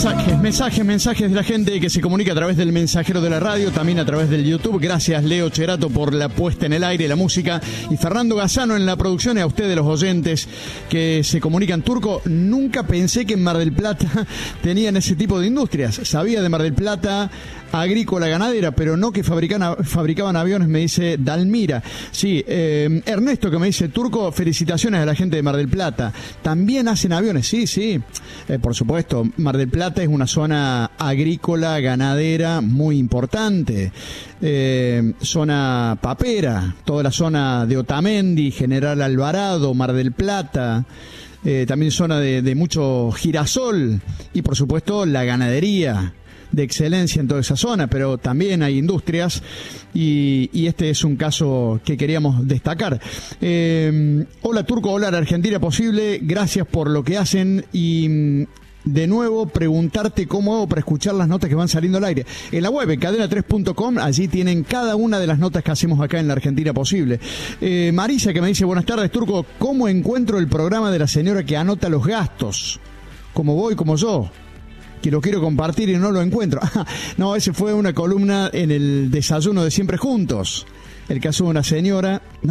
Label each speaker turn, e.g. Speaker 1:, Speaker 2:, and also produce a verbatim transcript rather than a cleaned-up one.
Speaker 1: Mensajes, mensajes, mensajes de la gente que se comunica a través del mensajero de la radio, también a través del YouTube. Gracias, Leo Cherato, por la puesta en el aire, la música, y Fernando Gazzano en la producción, y a ustedes, los oyentes que se comunican. Turco, nunca pensé que en Mar del Plata tenían ese tipo de industrias. Sabía de Mar del Plata, agrícola, ganadera, pero no que fabrican, fabricaban aviones, me dice Dalmira. Sí, eh, Ernesto, que me dice, Turco, felicitaciones a la gente de Mar del Plata. También hacen aviones, sí, sí, eh, por supuesto. Mar del Plata es una zona agrícola, ganadera muy importante. Eh, zona papera, toda la zona de Otamendi, General Alvarado, Mar del Plata. Eh, también zona de, de mucho girasol y, por supuesto, la ganadería de excelencia en toda esa zona, pero también hay industrias y, y este es un caso que queríamos destacar. Eh, hola Turco, hola Argentina Posible, gracias por lo que hacen y de nuevo preguntarte cómo hago para escuchar las notas que van saliendo al aire. En la web, en cadena tres punto com, allí tienen cada una de las notas que hacemos acá en la Argentina Posible. Eh, Marisa, que me dice, buenas tardes Turco, ¿cómo encuentro el programa de la señora que anota los gastos? Como voy, como yo, que lo quiero compartir y no lo encuentro. No, ese fue una columna en el desayuno de Siempre Juntos. El caso de una señora... No